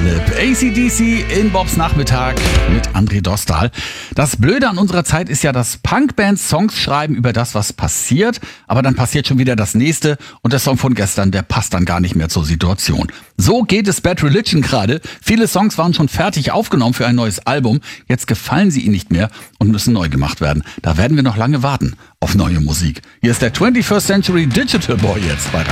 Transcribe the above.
Philipp. AC/DC in Bobs Nachmittag mit André Dostal. Das Blöde an unserer Zeit ist ja, dass Punkbands Songs schreiben über das, was passiert, aber dann passiert schon wieder das nächste und der Song von gestern, der passt dann gar nicht mehr zur Situation. So geht es Bad Religion gerade. Viele Songs waren schon fertig aufgenommen für ein neues Album. Jetzt gefallen sie ihnen nicht mehr und müssen neu gemacht werden. Da werden wir noch lange warten auf neue Musik. Hier ist der 21st Century Digital Boy jetzt bei